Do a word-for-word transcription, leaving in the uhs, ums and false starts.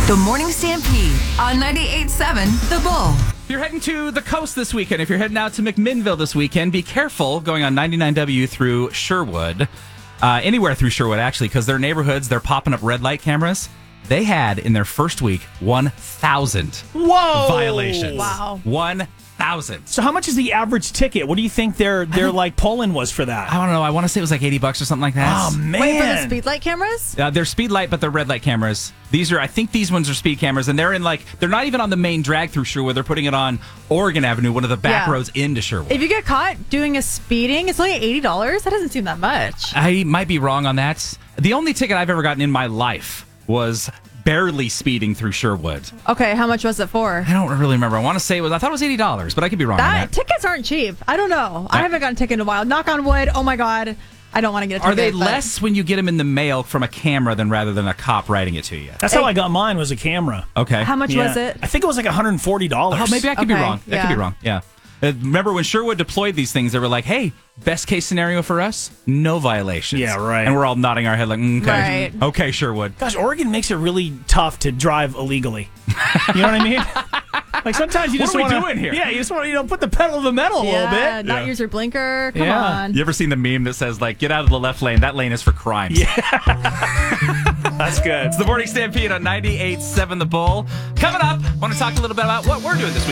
The Morning Stampede on ninety-eight point seven The Bull. If you're heading to the coast this weekend, if you're heading out to McMinnville this weekend, be careful going on ninety-nine W through Sherwood. Uh, anywhere through Sherwood, actually, because their neighborhoods, they're popping up red light cameras. They had, in their first week, one thousand Whoa! violations. Wow. one thousand. So how much is the average ticket? What do you think their their like Poland was for that? I don't know. I want to say it was like eighty bucks or something like that. Oh, man. Wait for the speed light cameras? Uh, they're speed light, but they're red light cameras. These are, I think these ones are speed cameras, and they're in like, they're not even on the main drag through Sherwood. They're putting it on Oregon Avenue, one of the back Yeah. roads into Sherwood. If you get caught doing a speeding, it's only eighty dollars. That doesn't seem that much. I might be wrong on that. The only ticket I've ever gotten in my life was barely speeding through Sherwood. Okay, how much was it for? I don't really remember. I want to say it was, I thought it was eighty dollars, but I could be wrong on That that. tickets aren't cheap. I don't know. I haven't gotten a ticket in a while. Knock on wood. Oh my God. I don't want to get a ticket. Are they but- less when you get them in the mail from a camera than rather than a cop writing it to you? That's how I got mine, was a camera. Okay. How much Yeah. was it? I think it was like one hundred forty dollars. Oh, maybe I could be Okay, wrong. That could yeah. be wrong. Yeah. Uh, remember when Sherwood deployed these things, they were like, hey, best case scenario for us, no violations. Yeah, right. And we're all nodding our head like, mm, okay. Right. Okay, Sherwood. Gosh, Oregon makes it really tough to drive illegally. You know what I mean? Like sometimes you What just are we want doing here? Yeah, you just want to you know put the pedal to the metal a Yeah, little bit. not Yeah. use your blinker. Come Yeah. on. You ever seen the meme that says, like, get out of the left lane? That lane is for crime. Yeah. That's good. It's the Morning Stampede on ninety-eight point seven The Bull. Coming up, want to talk a little bit about what we're doing this week.